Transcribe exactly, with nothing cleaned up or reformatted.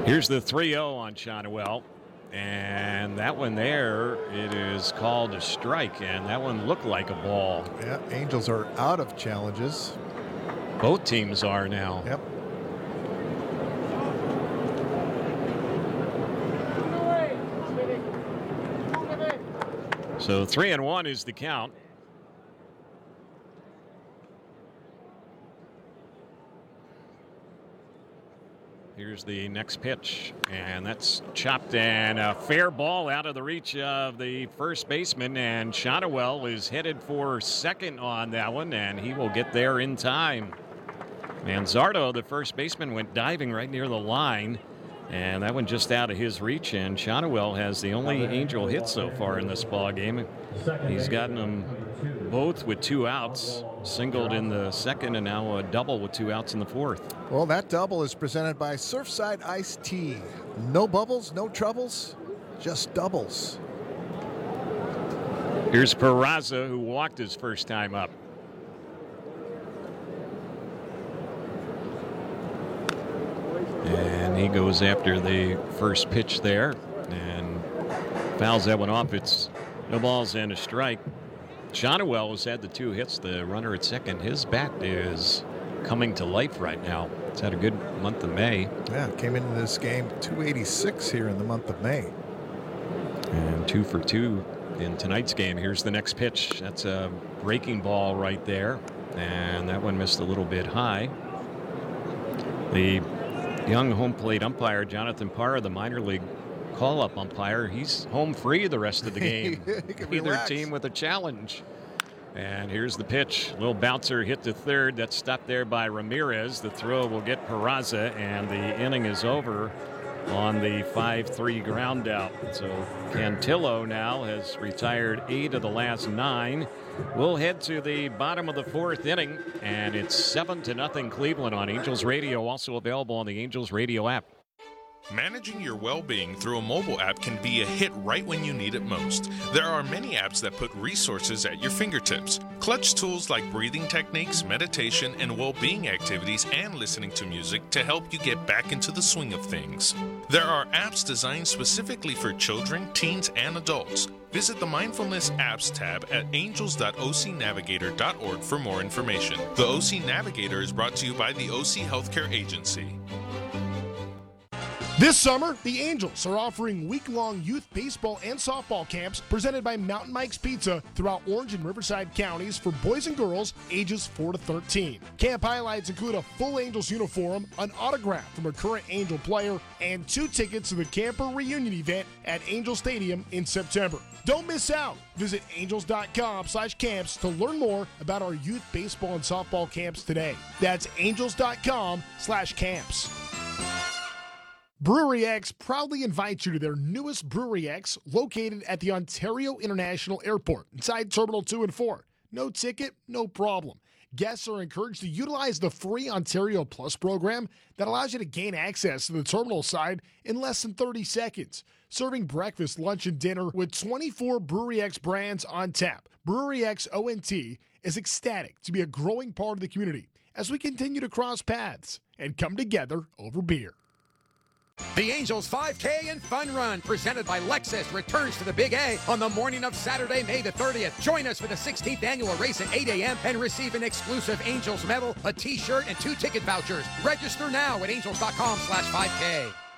Here's the three oh on Shotwell. And that one there, it is called a strike, and that one looked like a ball. Yeah, Angels are out of challenges. Both teams are now. Yep. So three and one is the count. Here's the next pitch, and that's chopped, and a fair ball out of the reach of the first baseman, and Shotwell is headed for second on that one, and he will get there in time. Manzardo, the first baseman, went diving right near the line, and that one just out of his reach, and Shotwell has the only Angel hit so far in this ball game. He's gotten them both with two outs, singled in the second, and now a double with two outs in the fourth. Well, that double is presented by Surfside Iced Tea. No bubbles, no troubles, just doubles. Here's Peraza, who walked his first time up. And he goes after the first pitch there and fouls that one off. It's no balls and a strike. Shotwell has had the two hits. The runner at second, his bat is coming to life right now. It's had a good month of May. Yeah, came into this game two eighty-six here in the month of May. And two for two in tonight's game. Here's the next pitch. That's a breaking ball right there. And that one missed a little bit high. The young home plate umpire, Jonathan Parra, the minor league call-up umpire, he's home free the rest of the game. Either team with a challenge. And here's the pitch. Little bouncer hit to third. That's stopped there by Ramirez. The throw will get Peraza, and the inning is over on the five three ground out. So Cantillo now has retired eight of the last nine. We'll head to the bottom of the fourth inning, and it's seven to nothing Cleveland on Angels Radio, also available on the Angels Radio app. Managing your well-being through a mobile app can be a hit right when you need it most. There are many apps that put resources at your fingertips. Clutch tools like breathing techniques, meditation, and well-being activities, and listening to music to help you get back into the swing of things. There are apps designed specifically for children, teens, and adults. Visit the Mindfulness Apps tab at angels dot o c navigator dot org for more information. The O C Navigator is brought to you by the O C Healthcare Agency. This summer, the Angels are offering week-long youth baseball and softball camps presented by Mountain Mike's Pizza throughout Orange and Riverside counties for boys and girls ages four to thirteen. Camp highlights include a full Angels uniform, an autograph from a current Angel player, and two tickets to the camper reunion event at Angel Stadium in September. Don't miss out. Visit angels dot com slash camps to learn more about our youth baseball and softball camps today. That's angels dot com slash camps. Brewery X proudly invites you to their newest Brewery X, located at the Ontario International Airport, inside Terminal two and four. No ticket, no problem. Guests are encouraged to utilize the free Ontario Plus program that allows you to gain access to the terminal side in less than thirty seconds. Serving breakfast, lunch, and dinner with twenty-four Brewery X brands on tap. Brewery X O N T is ecstatic to be a growing part of the community as we continue to cross paths and come together over beer. The Angels five K and Fun Run, presented by Lexus, returns to the Big A on the morning of Saturday, May the thirtieth. Join us for the sixteenth annual race at eight a.m. and receive an exclusive Angels medal, a t-shirt, and two ticket vouchers. Register now at angels dot com slash five K.